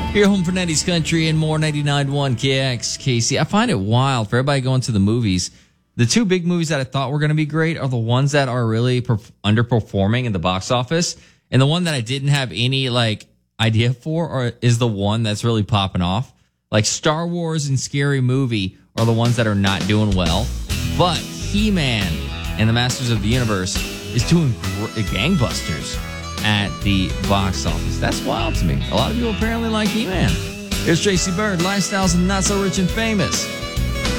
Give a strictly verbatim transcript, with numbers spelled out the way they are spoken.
Your home for nineties country and more. Ninety-nine point one K X K C. I find it wild for everybody going to the movies. The two big movies that I thought were going to be great are the ones that are really perf- underperforming in the box office. And the one that I didn't have any like idea for or is the one that's really popping off. Like Star Wars and Scary Movie are the ones that are not doing well. But He-Man and the Masters of the Universe is doing gr- gangbusters at the box office. That's wild to me. A lot of people apparently like He-Man. Here's Tracy Bird, Lifestyles and Not So Rich and Famous